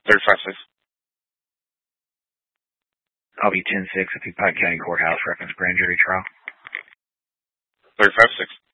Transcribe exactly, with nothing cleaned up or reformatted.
thirty-five six. I'll be ten six at the Pike County Courthouse, reference grand jury trial. thirty-five six.